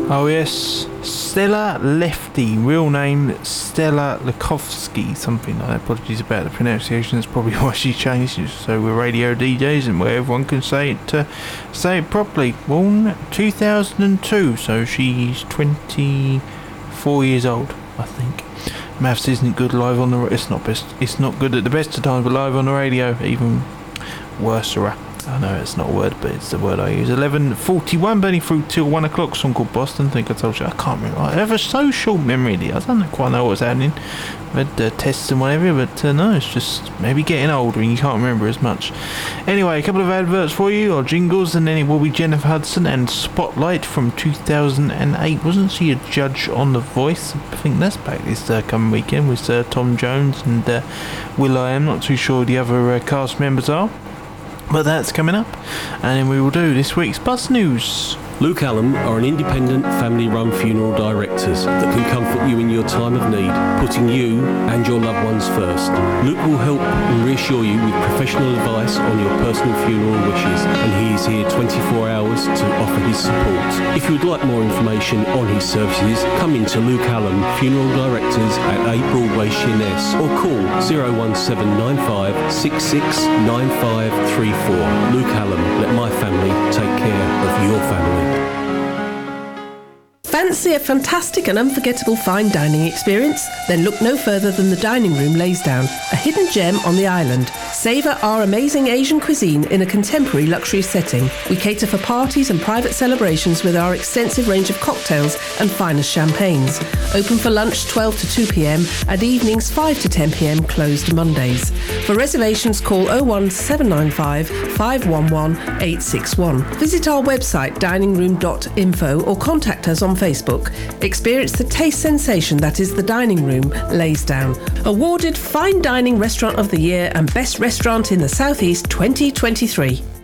Oh yes, Stella Lefty, real name Stella Likovsky, something like that. Apologies about the pronunciation, that's probably why she changed it. So we're radio DJs and where everyone can say it properly. Born 2002, so she's 24 years old, I think. Maths isn't good live on the it's not good at the best of times, but live on the radio, even worse. I know it's not a word, but it's the word I use. 11:41, burning through till 1 o'clock. Song called Boston. I think I told you. I can't remember. I have a so short memory. I don't quite know what's happening. I've had tests and whatever, but no, it's just maybe getting older and you can't remember as much. Anyway, a couple of adverts for you, or jingles, and then it will be Jennifer Hudson and Spotlight from 2008. Wasn't she a judge on The Voice? I think that's back this coming weekend with Tom Jones and will.i.am. Not too sure who the other cast members are, but that's coming up. And then we will do this week's Bus News. Luke Allen are an independent, family-run funeral directors that can comfort you in your time of need, putting you and your loved ones first. Luke will help and reassure you with professional advice on your personal funeral wishes, and he is here 24 hours to offer his support. If you would like more information on his services, come in to Luke Allen Funeral Directors at 8 Broadway, Sheerness, or call 01795 669534. Luke Allen, let my family take care of your family. Fancy a fantastic and unforgettable fine dining experience? Then look no further than the Dining Room Laysdown, a hidden gem on the island. Savour our amazing Asian cuisine in a contemporary luxury setting. We cater for parties and private celebrations with our extensive range of cocktails and finest champagnes. Open for lunch 12 to 2 p.m. and evenings 5 to 10 p.m, closed Mondays. For reservations, call 01795 511 861. Visit our website diningroom.info or contact us on Facebook. Experience the taste sensation that is the Dining Room Laysdown. Awarded Fine Dining Restaurant of the Year and Best Restaurant in the South East 2023.